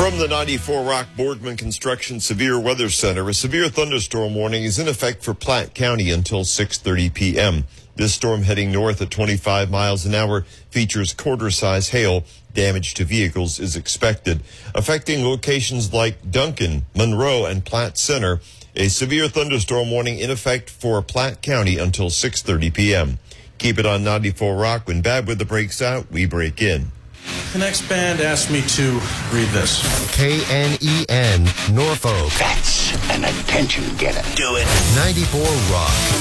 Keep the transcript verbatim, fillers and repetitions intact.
From the ninety-four Rock Boardman Construction Severe Weather Center, a severe thunderstorm warning is in effect for Platte County until six thirty p.m. This storm, heading north at twenty-five miles an hour, features quarter-size hail. Damage to vehicles is expected. Affecting locations like Duncan, Monroe, and Platte Center, a severe thunderstorm warning in effect for Platte County until six thirty p.m. Keep it on ninety-four Rock. When bad weather breaks out, we break in. The next band asked me to read this. K N E N, Norfolk. That's an attention getter. Do it. ninety-four Rock.